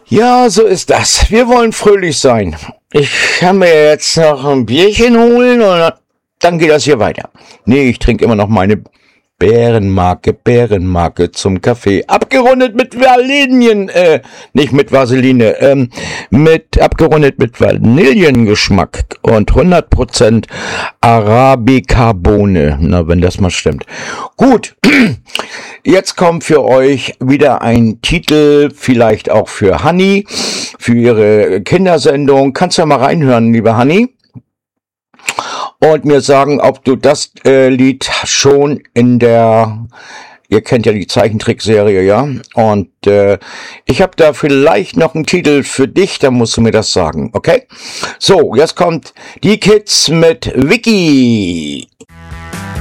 Ja, so ist das. Wir wollen fröhlich sein. Ich kann mir jetzt noch ein Bierchen holen und dann geht das hier weiter. Nee, ich trinke immer noch meine Bärenmarke zum Kaffee. Abgerundet mit Valinien, nicht mit Vaseline, abgerundet mit Vanillengeschmack und 100% Arabica-Bohne. Na, wenn das mal stimmt. Gut, jetzt kommt für euch wieder ein Titel, vielleicht auch für Hanni, für ihre Kindersendung. Kannst du ja mal reinhören, liebe Hanni? Und mir sagen, ob du das Lied schon ihr kennt ja die Zeichentrickserie, ja? Und ich habe da vielleicht noch einen Titel für dich, da musst du mir das sagen, okay? So, jetzt kommt die Kids mit Vicky.